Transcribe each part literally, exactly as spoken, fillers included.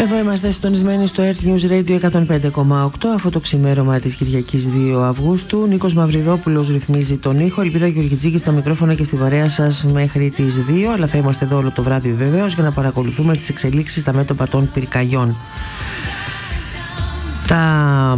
Εδώ είμαστε συντονισμένοι στο Earth News Radio εκατόν πέντε κόμμα οκτώ. Αυτό το ξημέρωμα της Κυριακής δύο Αυγούστου. Νίκος Μαυριδόπουλος ρυθμίζει τον ήχο. Ελπίδα Γεωργιτζίκη στα μικρόφωνα και στη παρέα σας μέχρι τις δύο. Αλλά θα είμαστε εδώ όλο το βράδυ βεβαίως για να παρακολουθούμε τις εξελίξεις στα μέτωπα των πυρκαγιών. Τα...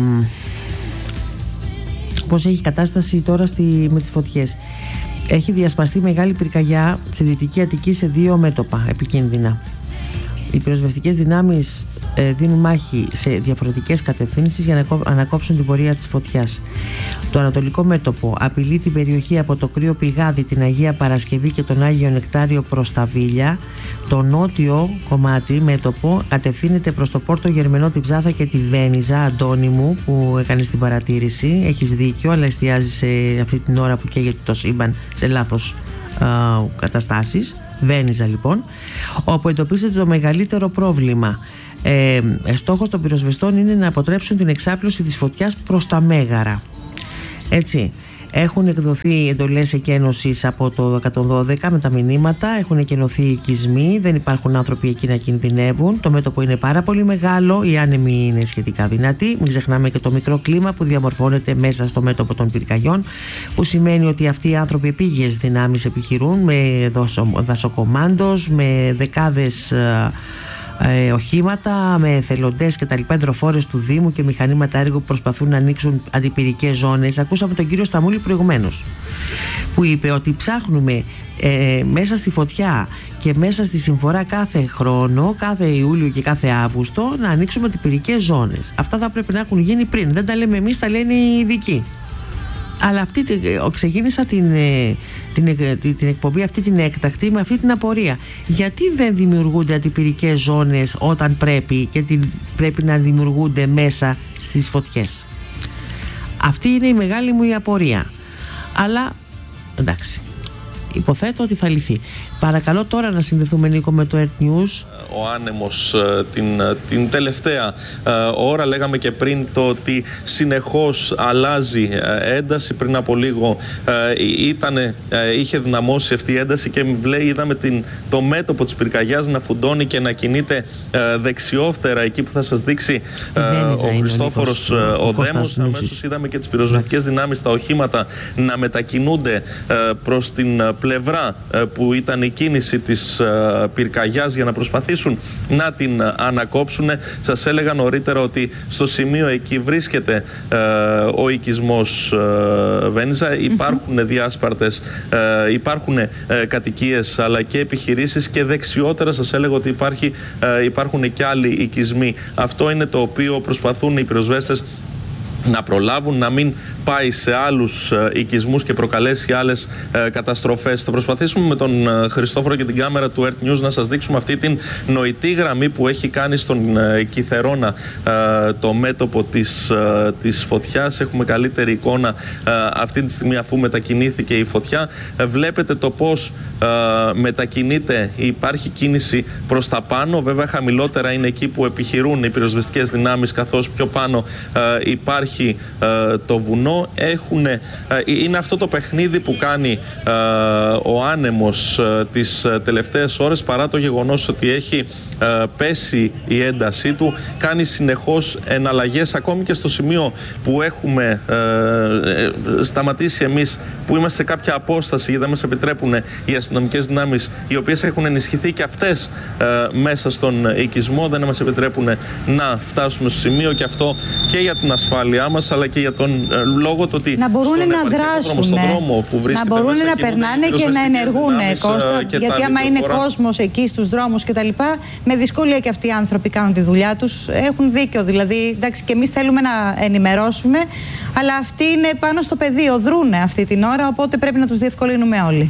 Πώς έχει κατάσταση τώρα στη... με τις φωτιές. Έχει διασπαστεί μεγάλη πυρκαγιά στη Δυτική Αττική σε δύο μέτωπα επικίνδυνα. Οι πυροσβεστικές δυνάμεις ε, δίνουν μάχη σε διαφορετικές κατευθύνσεις για να ανακόψουν την πορεία της φωτιάς. Το ανατολικό μέτωπο απειλεί την περιοχή από το Κρύο Πηγάδι, την Αγία Παρασκευή και τον Άγιο Νεκτάριο προς τα Βίλια. Το νότιο κομμάτι μέτωπο κατευθύνεται προς το Πόρτο Γερμενό, την Ψάθα και τη Βένιζα. Αντώνη μου, που έκανε την παρατήρηση, έχεις δίκιο, αλλά εστιάζει σε αυτή την ώρα που καίγεται το σύμπαν σε λάθος α, καταστάσεις. Βένιζα λοιπόν, όπου εντοπίζεται το μεγαλύτερο πρόβλημα. Ε, στόχος των πυροσβεστών είναι να αποτρέψουν την εξάπλωση της φωτιάς προς τα Μέγαρα. Έτσι, έχουν εκδοθεί εντολές εκένωσης από το εκατόν δώδεκα με τα μηνύματα, έχουν εκενωθεί οικισμοί, δεν υπάρχουν άνθρωποι εκεί να κινδυνεύουν. Το μέτωπο είναι πάρα πολύ μεγάλο, οι άνεμοι είναι σχετικά δυνατοί. Μην ξεχνάμε και το μικρό κλίμα που διαμορφώνεται μέσα στο μέτωπο των πυρκαγιών, που σημαίνει ότι αυτοί οι άνθρωποι επίγειες δυνάμεις επιχειρούν με δασοκομάντος, με δεκάδες Ε, οχήματα, με εθελοντές και τα λοιπά, υδροφόρες του Δήμου και μηχανήματα έργου που προσπαθούν να ανοίξουν αντιπυρικές ζώνες. Ακούσαμε τον κύριο Σταμούλη προηγουμένως, που είπε ότι ψάχνουμε ε, μέσα στη φωτιά και μέσα στη συμφορά κάθε χρόνο, κάθε Ιούλιο και κάθε Αύγουστο, να ανοίξουμε αντιπυρικές ζώνες. Αυτά θα πρέπει να έχουν γίνει πριν. Δεν τα λέμε εμείς, τα λένε οι ειδικοί. Αλλά αυτή, ξεκίνησα την, την, την, την εκπομπή αυτή την έκτακτη με αυτή την απορία. Γιατί δεν δημιουργούνται αντιπυρικές ζώνες όταν πρέπει και την, πρέπει να δημιουργούνται μέσα στις φωτιές? Αυτή είναι η μεγάλη μου η απορία. Αλλά εντάξει, υποθέτω ότι θα λυθεί. Παρακαλώ τώρα να συνδεθούμε, Νίκο, με το Earth News. Ο άνεμος την, την τελευταία ώρα, λέγαμε και πριν το ότι συνεχώς αλλάζει ένταση. Πριν από λίγο ήτανε, είχε δυναμώσει αυτή η ένταση και βλέ, είδαμε την, το μέτωπο της πυρκαγιάς να φουντώνει και να κινείται δεξιόφτερα εκεί που θα σας δείξει ο Χριστόφορος ο, ο Δέμος. Αμέσως είδαμε και τις πυροσβεστικές δυνάμεις, τα οχήματα να μετακινούνται προς την πλευρά που ήταν η κίνηση της πυρκαγιάς για να προσπαθήσουν να την ανακόψουν. Σας έλεγα νωρίτερα ότι στο σημείο εκεί βρίσκεται ε, ο οικισμός ε, Βένιζα. Υπάρχουν mm-hmm. διάσπαρτες, ε, υπάρχουν ε, κατοικίες αλλά και επιχειρήσεις, και δεξιότερα σας έλεγα ότι υπάρχει, ε, υπάρχουν και άλλοι οικισμοί. Αυτό είναι το οποίο προσπαθούν οι πυροσβέστες να προλάβουν, να μην πάει σε άλλους ε, οικισμούς και προκαλέσει άλλες ε, καταστροφές. Θα προσπαθήσουμε με τον ε, Χριστόφορο και την κάμερα του Earth News να σας δείξουμε αυτή την νοητή γραμμή που έχει κάνει στον ε, Κιθερώνα ε, το μέτωπο της, ε, της φωτιάς. Έχουμε καλύτερη εικόνα ε, αυτή τη στιγμή, αφού μετακινήθηκε η φωτιά. Ε, βλέπετε το πώς ε, μετακινείται, υπάρχει κίνηση προς τα πάνω. Βέβαια χαμηλότερα είναι εκεί που επιχειρούν οι πυροσβεστικές δυνάμεις, καθώς πιο πάνω ε, υπάρχει ε, το βουνό. Έχουν, ε, είναι αυτό το παιχνίδι που κάνει ε, ο άνεμος ε, τις ε, τελευταίες ώρες, παρά το γεγονός ότι έχει ε, πέσει η έντασή του. Κάνει συνεχώς εναλλαγές, ακόμη και στο σημείο που έχουμε ε, ε, σταματήσει εμείς, που είμαστε σε κάποια απόσταση γιατί δεν μας επιτρέπουν οι αστυνομικές δυνάμεις, οι οποίες έχουν ενισχυθεί και αυτές ε, μέσα στον οικισμό, δεν μας επιτρέπουν να φτάσουμε στο σημείο, και αυτό και για την ασφάλειά μας αλλά και για τον ε, λόγο του ότι να μπορούν να δράσουν, στον δρόμο που να μπορούν να περνάνε και να ενεργούν, Κώστα, γιατί άμα είναι κόσμος εκεί στους δρόμους κτλ, με δυσκολία και αυτοί οι άνθρωποι κάνουν τη δουλειά τους. Έχουν δίκιο, δηλαδή, εντάξει, και εμείς θέλουμε να ενημερώσουμε, αλλά αυτοί είναι πάνω στο πεδίο, δρούνε αυτή την ώρα, οπότε πρέπει να τους διευκολύνουμε όλοι.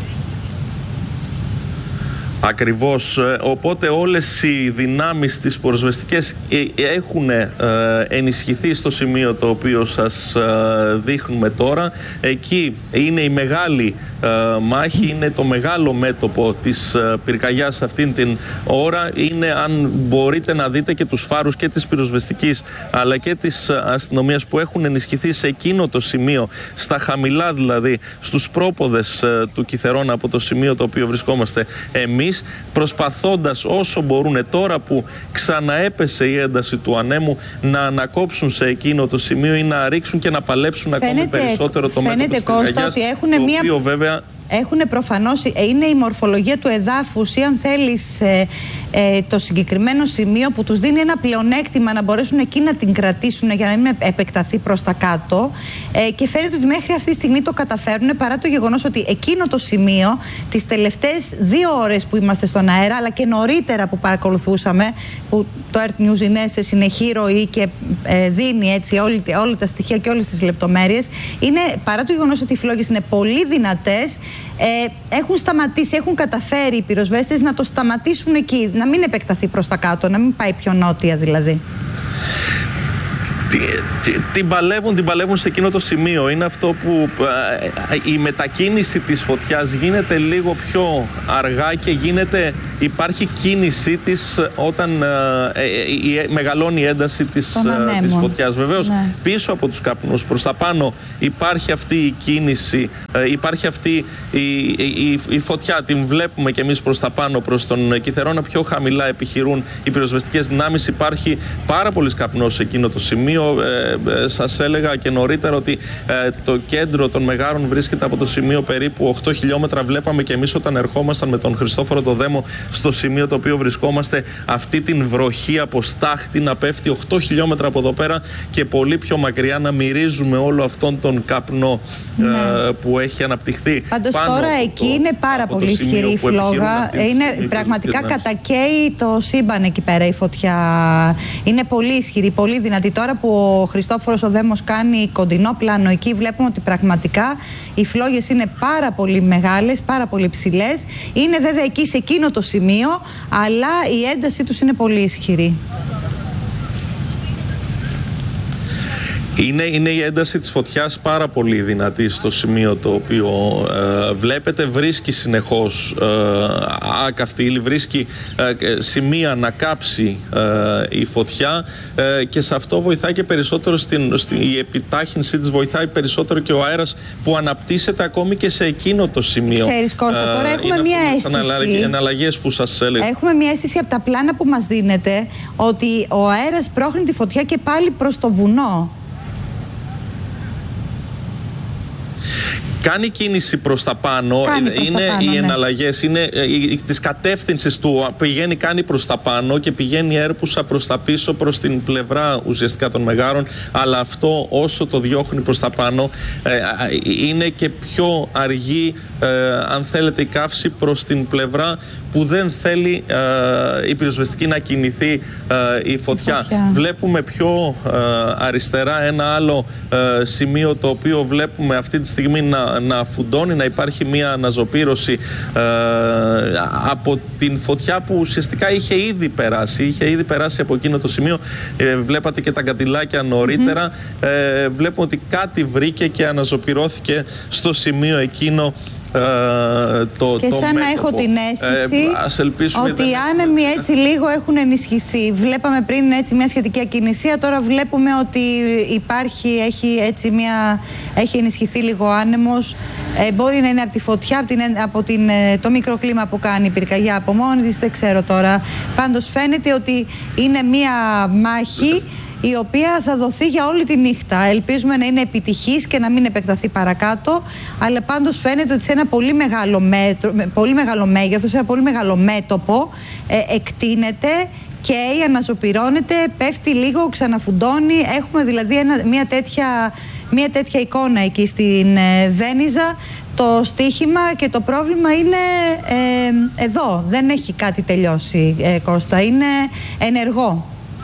Ακριβώς, οπότε όλες οι δυνάμεις τις πυροσβεστικές έχουν ενισχυθεί στο σημείο το οποίο σας δείχνουμε τώρα. Εκεί είναι η μεγάλη μάχη, είναι το μεγάλο μέτωπο της πυρκαγιάς αυτήν την ώρα. Είναι, αν μπορείτε να δείτε, και τους φάρους και της πυροσβεστικής αλλά και της αστυνομίας που έχουν ενισχυθεί σε εκείνο το σημείο, στα χαμηλά δηλαδή, στους πρόποδες του Κιθερώνα, από το σημείο το οποίο βρισκόμαστε εμείς. εμείς προσπαθώντας όσο μπορούν τώρα που ξαναέπεσε η ένταση του ανέμου να ανακόψουν σε εκείνο το σημείο ή να ρίξουν και να παλέψουν φαίνεται, ακόμη περισσότερο το μέτωπο της πυρκαγιάς, το μια... οποίο βέβαια... Έχουν προφανώς, είναι η μορφολογία του εδάφους ή αν θέλεις ε, ε, το συγκεκριμένο σημείο που τους δίνει ένα πλεονέκτημα να μπορέσουν εκεί να την κρατήσουν για να μην επεκταθεί προς τα κάτω ε, και φαίνεται ότι μέχρι αυτή τη στιγμή το καταφέρουν, παρά το γεγονός ότι εκείνο το σημείο τις τελευταίες δύο ώρες που είμαστε στον αέρα αλλά και νωρίτερα που παρακολουθούσαμε, που το Earth News είναι σε συνεχή ροή και ε, δίνει έτσι όλη, όλα τα στοιχεία και όλες τις λεπτομέρειες, είναι παρά το γεγονός ότι οι φλόγες είναι πολύ δυνατές, Ε, έχουν σταματήσει, έχουν καταφέρει οι πυροσβέστες να το σταματήσουν εκεί, να μην επεκταθεί προς τα κάτω, να μην πάει πιο νότια δηλαδή. Την παλεύουν, την παλεύουν σε εκείνο το σημείο. Είναι αυτό που η μετακίνηση της φωτιάς γίνεται λίγο πιο αργά και γίνεται, υπάρχει κίνησή της όταν ε, μεγαλώνει η ένταση της, της φωτιάς. Βεβαίως, ναι. Πίσω από τους καπνούς προς τα πάνω υπάρχει αυτή η κίνηση, υπάρχει αυτή η, η, η φωτιά, την βλέπουμε και εμείς προς τα πάνω, προς τον Κιθερώνα. Πιο χαμηλά επιχειρούν οι πυροσβεστικές δυνάμεις. Υπάρχει πάρα πολύς καπνός σε εκείνο το σημείο. Ε, ε, σας έλεγα και νωρίτερα ότι ε, το κέντρο των Μεγάρων βρίσκεται από το σημείο περίπου οκτώ χιλιόμετρα. Βλέπαμε και εμείς όταν ερχόμασταν με τον Χριστόφορο το Δέμο στο σημείο το οποίο βρισκόμαστε, αυτή την βροχή από στάχτη να πέφτει οκτώ χιλιόμετρα από εδώ πέρα και πολύ πιο μακριά, να μυρίζουμε όλο αυτόν τον καπνό ναι. ε, που έχει αναπτυχθεί. Πάντως τώρα εκεί το, είναι πάρα πολύ ισχυρή η φλόγα. Είναι πραγματικά κατακαίει το σύμπαν εκεί πέρα η φωτιά. Είναι πολύ ισχυρή, πολύ δυνατή. Τώρα που ο Χριστόφορος ο Δέμος κάνει κοντινό πλάνο εκεί, βλέπουμε ότι πραγματικά οι φλόγες είναι πάρα πολύ μεγάλες, πάρα πολύ ψηλές. Είναι βέβαια εκεί σε εκείνο το σημείο, αλλά η έντασή τους είναι πολύ ισχυρή. Είναι, είναι η ένταση της φωτιάς πάρα πολύ δυνατή στο σημείο το οποίο ε, βλέπετε. Βρίσκει συνεχώς ε, άκαυτη ύλη, βρίσκει ε, σημεία να κάψει ε, η φωτιά ε, και σε αυτό βοηθάει και περισσότερο στην, στην, η επιτάχυνσή της, βοηθάει περισσότερο και ο αέρας που αναπτύσσεται ακόμη και σε εκείνο το σημείο. Ξέρεις Κώστα, τώρα έχουμε είναι μια αίσθηση, εναλλαγές που σας έλεγα. Έχουμε μια αίσθηση από τα πλάνα που μας δίνεται ότι ο αέρας πρόχνει τη φωτιά και πάλι προς το βουνό. Κάνει κίνηση προς τα πάνω, κάνει προς είναι τα πάνω, οι ναι. εναλλαγές, είναι της κατεύθυνσης του, πηγαίνει, κάνει προς τα πάνω και πηγαίνει έρπουσα προς τα πίσω, προς την πλευρά ουσιαστικά των Μεγάρων, αλλά αυτό όσο το διώχνει προς τα πάνω ε, είναι και πιο αργή, ε, αν θέλετε, η καύση προς την πλευρά που δεν θέλει ε, η πυροσβεστική να κινηθεί ε, η φωτιά. φωτιά. Βλέπουμε πιο ε, αριστερά ένα άλλο ε, σημείο το οποίο βλέπουμε αυτή τη στιγμή να, να φουντώνει, να υπάρχει μια αναζωπήρωση ε, από την φωτιά που ουσιαστικά είχε ήδη περάσει. Είχε ήδη περάσει από εκείνο το σημείο. Ε, βλέπατε και τα καντιλάκια νωρίτερα. Mm-hmm. ε, βλέπουμε ότι κάτι βρήκε και αναζωπηρώθηκε στο σημείο εκείνο. Uh, το, και το σαν μέτωπο. να έχω την αίσθηση uh, ότι οι άνεμοι έτσι λίγο έχουν ενισχυθεί. Βλέπαμε πριν έτσι μια σχετική ακινησία, τώρα βλέπουμε ότι υπάρχει, έχει, έτσι μια, έχει ενισχυθεί λίγο ο άνεμος. Ε, μπορεί να είναι από τη φωτιά, από, την, από την, το μικροκλίμα που κάνει η πυρκαγιά από μόνη της, δεν ξέρω τώρα. Πάντως φαίνεται ότι είναι μια μάχη η οποία θα δοθεί για όλη τη νύχτα. Ελπίζουμε να είναι επιτυχής και να μην επεκταθεί παρακάτω, αλλά πάντως φαίνεται ότι σε ένα πολύ μεγάλο, μέτρο, πολύ μεγάλο μέγεθος, σε ένα πολύ μεγάλο μέτωπο ε, εκτείνεται και αναζωπυρώνεται, πέφτει λίγο, ξαναφουντώνει. Έχουμε δηλαδή ένα, μια, τέτοια, μια τέτοια εικόνα εκεί στην ε, Βένιζα. Το στοίχημα και το πρόβλημα είναι ε, εδώ. Δεν έχει κάτι τελειώσει, ε, Κώστα. Είναι ενεργό.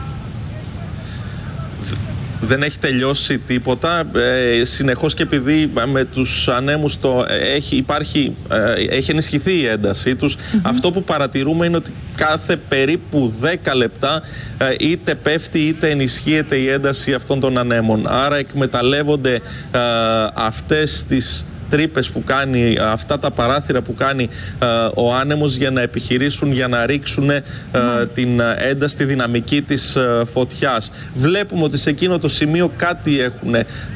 Δεν έχει τελειώσει τίποτα. Ε, συνεχώς και επειδή με τους ανέμους το, έχει, υπάρχει, ε, έχει ενισχυθεί η έντασή τους, mm-hmm. αυτό που παρατηρούμε είναι ότι κάθε περίπου δέκα λεπτά ε, είτε πέφτει είτε ενισχύεται η ένταση αυτών των ανέμων. Άρα εκμεταλλεύονται ε, αυτές τις τρύπες που κάνει, αυτά τα παράθυρα που κάνει ο άνεμος για να επιχειρήσουν, για να ρίξουν την ένταση, τη δυναμική της φωτιάς. Βλέπουμε ότι σε εκείνο το σημείο κάτι έχουν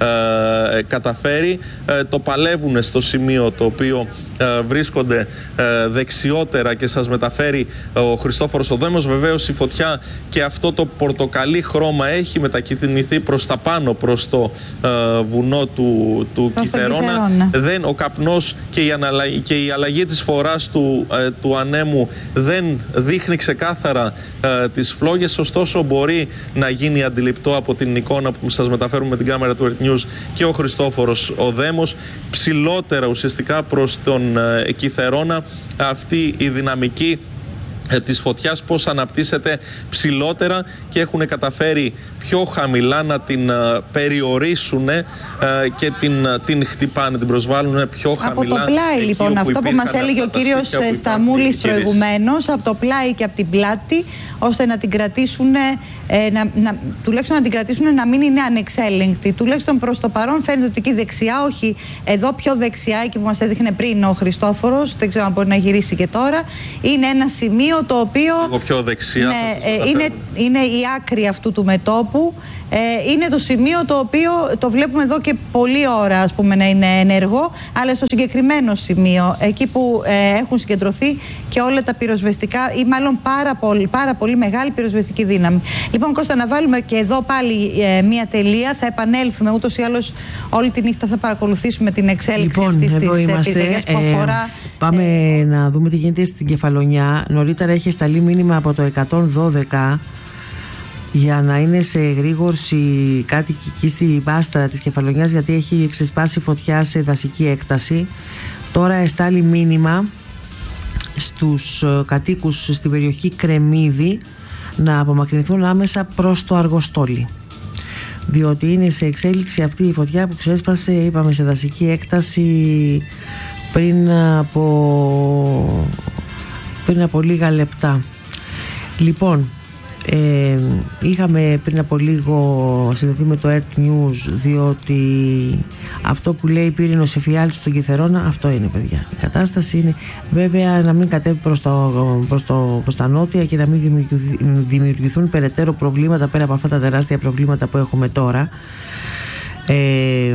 καταφέρει, το παλεύουν στο σημείο το οποίο βρίσκονται δεξιότερα και σας μεταφέρει ο Χριστόφορος Οδέμος. Βεβαίως η φωτιά και αυτό το πορτοκαλί χρώμα έχει μετακινηθεί προς τα πάνω, προς το βουνό του, του Κιθερώνα. Δεν, ο καπνός και η, αναλλαγή, και η αλλαγή της φοράς του, του ανέμου δεν δείχνει ξεκάθαρα τις φλόγες, ωστόσο μπορεί να γίνει αντιληπτό από την εικόνα που σας μεταφέρουμε με την κάμερα του Earth News και ο Χριστόφορος Οδέμος. Ψηλότερα ουσιαστικά προς τον Κιθερώνα αυτή η δυναμική της φωτιάς, πώς αναπτύσσεται ψηλότερα και έχουν καταφέρει πιο χαμηλά να την περιορίσουν και την, την χτυπάνε, την προσβάλλουν πιο χαμηλά. Από το πλάι λοιπόν, αυτό που μας έλεγε ο κύριος Σταμούλης προηγουμένως, από το πλάι και από την πλάτη, ώστε να την κρατήσουν, ε, να, να, τουλάχιστον να την κρατήσουν να μην είναι ανεξέλεγκτη. Τουλάχιστον προς το παρόν φαίνεται ότι εκεί δεξιά, όχι εδώ πιο δεξιά, εκεί που μας έδειχνε πριν ο Χριστόφορος, δεν ξέρω αν μπορεί να γυρίσει και τώρα, είναι ένα σημείο το οποίο... Λίγο πιο δεξιά. Ναι, ε, είναι, είναι η άκρη αυτού του μετώπου. Ε, είναι το σημείο το οποίο το βλέπουμε εδώ και πολλή ώρα, ας πούμε, να είναι ενεργό, αλλά στο συγκεκριμένο σημείο, εκεί που ε, έχουν συγκεντρωθεί και όλα τα πυροσβεστικά, ή μάλλον πάρα πολύ, πάρα πολύ μεγάλη πυροσβεστική δύναμη. Λοιπόν, Κώστα, να βάλουμε και εδώ πάλι ε, μία τελεία. Θα επανέλθουμε, ούτως ή άλλως όλη τη νύχτα θα παρακολουθήσουμε την εξέλιξη λοιπόν, αυτής εδώ της είμαστε. που αφορά. Ε, πάμε ε, να δούμε τι γίνεται στην Κεφαλονιά. Νωρίτερα έχει σταλεί μήνυμα από το εκατόν δώδεκα για να είναι σε εγρήγορση κάτοικοι εκεί στη Βάστρα της Κεφαλονιάς, γιατί έχει ξεσπάσει φωτιά σε δασική έκταση. Τώρα εστάλει μήνυμα στους κατοίκους στην περιοχή Κρεμμύδη να απομακρυνθούν άμεσα προς το Αργοστόλι, διότι είναι σε εξέλιξη αυτή η φωτιά που ξέσπασε, είπαμε, σε δασική έκταση πριν από, πριν από λίγα λεπτά. Λοιπόν, Ε, είχαμε πριν από λίγο συνδεθεί με το Earth News, διότι αυτό που λέει πύρινος εφιάλτης στον Κιθερώνα, αυτό είναι, παιδιά. Η κατάσταση είναι βέβαια να μην κατέβει προς, το, προς, το, προς τα νότια και να μην δημιουργηθούν, δημιουργηθούν περαιτέρω προβλήματα πέρα από αυτά τα τεράστια προβλήματα που έχουμε τώρα. Ε,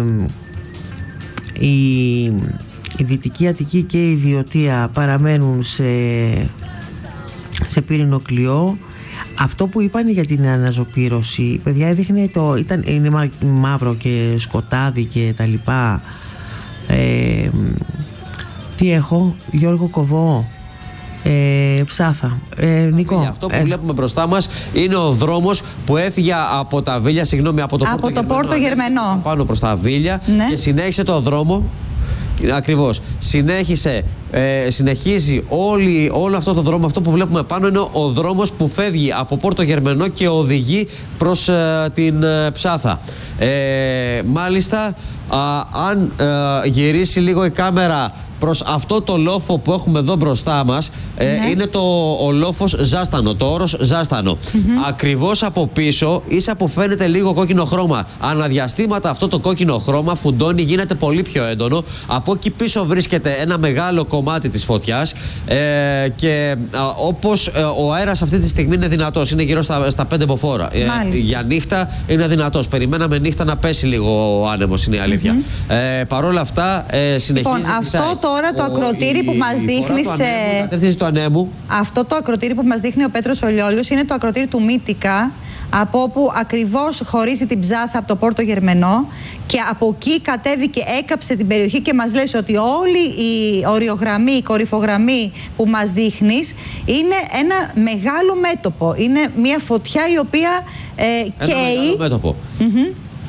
η, η Δυτική Αττική και η Βιωτία παραμένουν σε, σε πύρινο κλειό. Αυτό που είπαν για την αναζωπήρωση, παιδιά, έδειχνε το, ήταν, είναι μά, μαύρο και σκοτάδι και τα λοιπά. Ε, τι έχω, Γιώργο Κοβό, ε, Ψάθα, ε, Νικό. Αυτό που ε, βλέπουμε μπροστά μας είναι ο δρόμος που έφυγε από τα Βίλια, συγγνώμη, από το, από Πόρτο, το Πόρτο Γερμενό, πάνω προς τα Βίλια, ναι. Και συνέχισε το δρόμο. Ακριβώς. Συνέχισε, ε, συνεχίζει όλη, όλο αυτό το δρόμο. Αυτό που βλέπουμε πάνω είναι ο δρόμος που φεύγει από Πόρτο Γερμενό και οδηγεί προς ε, την ε, Ψάθα. Ε, μάλιστα, α, αν ε, γυρίσει λίγο η κάμερα προς αυτό το λόφο που έχουμε εδώ μπροστά μας, ε, ναι. είναι το, ο λόφος Ζάστανο, το όρος Ζάστανο. Mm-hmm. Ακριβώς από πίσω, ίσα που φαίνεται λίγο κόκκινο χρώμα. Αναδιαστήματα αυτό το κόκκινο χρώμα φουντώνει, γίνεται πολύ πιο έντονο. Από εκεί πίσω βρίσκεται ένα μεγάλο κομμάτι της φωτιάς ε, και α, όπως ε, ο αέρας αυτή τη στιγμή είναι δυνατός, είναι γύρω στα, στα πέντε μποφόρ. Ε, για νύχτα είναι δυνατός. Περιμέναμε νύχτα να πέσει λίγο ο άνεμος, είναι η αλήθεια. Mm-hmm. ε, Παρ' όλα αυτά ε, συνεχίζει. Λοιπόν, αυτό τώρα το ακροτήρι που μας δείχνει σε... του ανέμου. Αυτό το ακροτήρι που μας δείχνει ο Πέτρος Ολιόλιος είναι το ακροτήρι του Μύτικα, από όπου ακριβώς χωρίζει την Ψάθα από το Πόρτο Γερμενό, και από εκεί κατέβηκε, έκαψε την περιοχή και μας λέει ότι όλη η οριογραμμή, η κορυφογραμμή που μας δείχνεις είναι ένα μεγάλο μέτωπο. Είναι μια φωτιά η οποία ε, καίει. Ένα μεγάλο μέτωπο. Mm-hmm.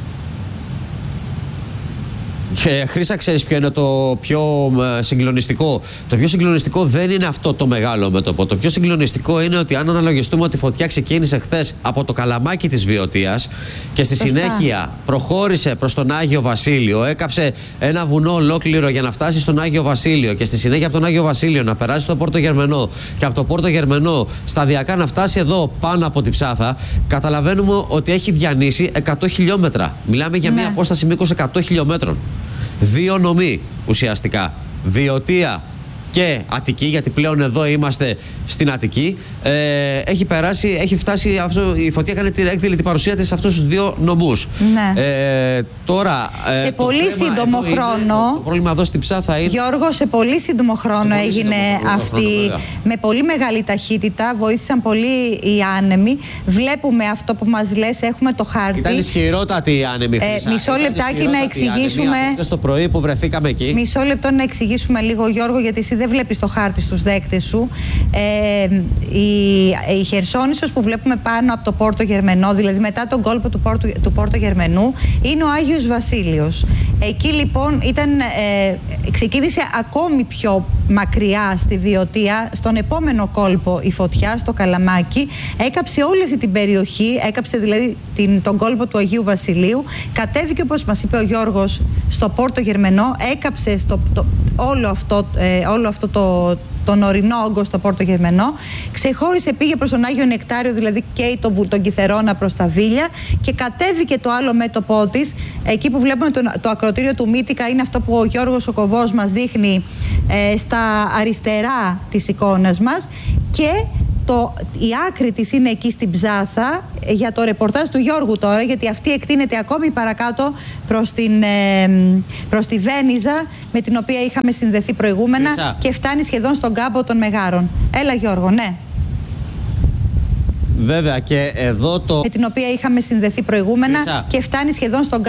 Και Χρύσα, ξέρεις ποιο είναι το πιο ε, συγκλονιστικό? Το πιο συγκλονιστικό δεν είναι αυτό το μεγάλο μέτωπο. Το πιο συγκλονιστικό είναι ότι αν αναλογιστούμε ότι η φωτιά ξεκίνησε χθες από το Καλαμάκι της Βιωτίας και στη Σωστά. συνέχεια προχώρησε προς τον Άγιο Βασίλειο, έκαψε ένα βουνό ολόκληρο για να φτάσει στον Άγιο Βασίλειο και στη συνέχεια από τον Άγιο Βασίλειο να περάσει στο Πόρτο Γερμενό και από το Πόρτο Γερμενό σταδιακά να φτάσει εδώ πάνω από την Ψάθα, καταλαβαίνουμε ότι έχει διανύσει εκατό χιλιόμετρα. Μιλάμε για ναι. μια απόσταση μήκους εκατό χιλιόμετρων. Δύο νομοί ουσιαστικά. Βιωτία και Αττική, γιατί πλέον εδώ είμαστε στην Αττική, ε, έχει περάσει, έχει φτάσει, αυτό, η φωτιά έκανε την έκδηλη την παρουσία της σε αυτούς τους δύο νομούς. Ναι. Ε, τώρα, ε, σε πολύ σύντομο χρόνο, είναι, το, το πρόβλημα εδώ στην Ψάθα είναι... Γιώργο, σε πολύ σύντομο χρόνο πολύ έγινε σύντομο, αυτή, χρόνο, με πολύ μεγάλη ταχύτητα, βοήθησαν πολύ οι άνεμοι. Βλέπουμε αυτό που μας λες, έχουμε το χάρτη. Ήταν ισχυρότατη η άνεμη, Χρυσά. Ε, μισό λεπτάκι να εξηγήσουμε... Το πρωί που βρεθήκαμε εκεί. Μισό λεπτό να εξηγήσουμε λίγο, Γιώργο, γιατί εσύ δεν βλέπεις το χάρτη στους δέκτες σου. Ε, η, η Χερσόνησος που βλέπουμε πάνω από το Πόρτο Γερμενό, δηλαδή μετά τον κόλπο του Πόρτο, του Πόρτο Γερμενού, είναι ο Άγιος Βασίλειος. Εκεί λοιπόν ήταν, ε, ξεκίνησε ακόμη πιο μακριά στη Βιωτία, στον επόμενο κόλπο η φωτιά, στο Καλαμάκι, έκαψε όλη αυτή την περιοχή, έκαψε δηλαδή την, τον κόλπο του Αγίου Βασιλείου, κατέβηκε, όπως μας είπε ο Γιώργος, στο Πόρτο Γερμενό, έκαψε στο, το, όλο αυτό, ε, όλο αυτό το, τον ορεινό όγκο στο Πόρτο Γερμενό, ξεχώρισε, πήγε προς τον Άγιο Νεκτάριο, δηλαδή και τον, τον Κιθερώνα προς τα Βίλια, και κατέβηκε το άλλο μέτωπό της, εκεί που βλέπουμε το, το ακροτήριο του Μύτικα, είναι αυτό που ο Γιώργος ο Κοβός μας δείχνει ε, στα αριστερά της εικόνας μας, και το, η άκρη της είναι εκεί στην Ψάθα, για το ρεπορτάζ του Γιώργου τώρα, γιατί αυτή εκτείνεται ακόμη παρακάτω προς, την, ε, προς τη Βένιζα, με την οποία είχαμε συνδεθεί προηγούμενα, Χρυσά. Και φτάνει σχεδόν στον κάμπο των Μεγάρων. Έλα, Γιώργο, ναι. Βέβαια, και εδώ το... Με την οποία είχαμε συνδεθεί προηγούμενα, Χρυσά. Και φτάνει σχεδόν στον κάμπο.